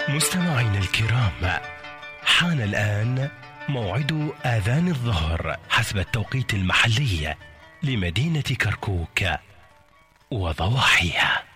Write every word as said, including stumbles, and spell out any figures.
مستمعينا الكرام، حان الآن موعد آذان الظهر حسب التوقيت المحلي لمدينة كركوك وضواحيها.